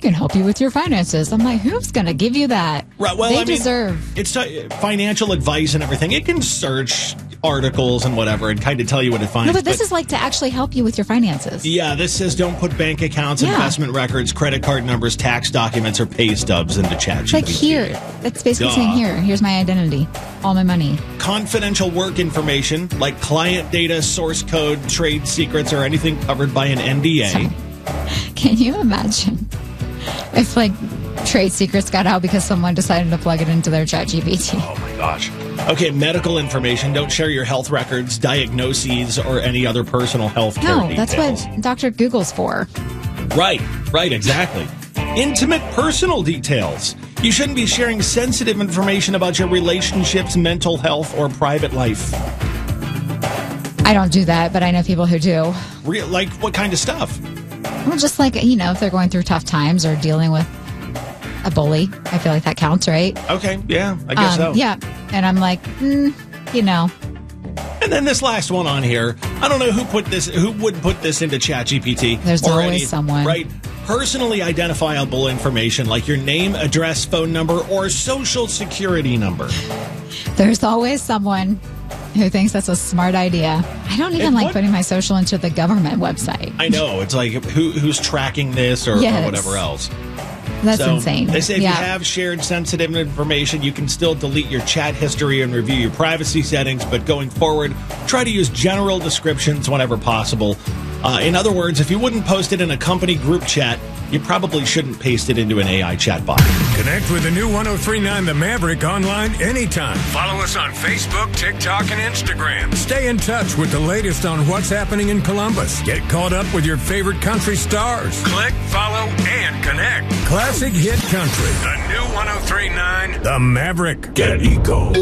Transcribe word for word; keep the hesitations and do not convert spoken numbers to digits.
can help you with your finances. I'm like, who's going to give you that? Right. Well, they I mean, deserve. It's t- financial advice and everything. It can search articles and whatever and kind of tell you what it finds. No, but this but, is like to actually help you with your finances. Yeah, this says don't put bank accounts, yeah. investment records, credit card numbers, tax documents, or pay stubs into ChatGPT. Like here. That's basically Duh. saying here. Here's my identity. All my money. Confidential work information like client data, source code, trade secrets, or anything covered by an N D A. So, can you imagine if, like, trade secrets got out because someone decided to plug it into their ChatGPT? Oh, my gosh. Okay, medical information. Don't share your health records, diagnoses, or any other personal health care No, details. that's what Doctor Google's for. Right, right, exactly. Intimate personal details. You shouldn't be sharing sensitive information about your relationships, mental health, or private life. I don't do that, but I know people who do. Real, like, what kind of stuff? Well, just like, you know, if they're going through tough times or dealing with a bully, I feel like that counts, right? Okay, yeah, I guess um, so. Yeah, and I'm like, mm, you know. And then this last one on here, I don't know who put this, who would put this into ChatGPT. There's or always any, someone. Right. Personally identifiable information like your name, address, phone number, or social security number. There's always someone who thinks that's a smart idea. I don't even And like what- putting my social into the government website. I know. It's like, who who's tracking this or, Yes. or whatever else. That's So, insane. They say if yeah. you have shared sensitive information, you can still delete your chat history and review your privacy settings. But going forward, try to use general descriptions whenever possible. Uh, in other words, if you wouldn't post it in a company group chat, you probably shouldn't paste it into an A I chatbot. Connect with the new one oh three point nine The Maverick online anytime. Follow us on Facebook, TikTok, and Instagram. Stay in touch with the latest on what's happening in Columbus. Get caught up with your favorite country stars. Click, follow, and connect. Classic hit country. The new one oh three point nine The Maverick. Get Eco.